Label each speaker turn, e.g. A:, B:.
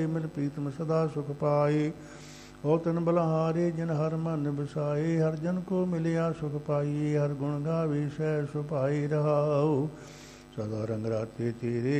A: ਮਿਲ ਪ੍ਰੀਤਮ ਸਦਾ ਸੁਖ ਪਾਏ। ਹੋ ਤਨ ਬਲਹਾਰੇ ਜਿਨ ਹਰ ਮਨ ਵਸਾਏ। ਹਰ ਜਨ ਕੋ ਮਿਲਿਆ ਸੁਖ ਪਾਈਏ। ਹਰ ਗੁਣ ਗਾਵੇ ਸਹਿ ਸੁਭਾਈ ਰਹਾਉ। ਸਦਾ ਰੰਗ ਰਾਤੇ ਤੇਰੇ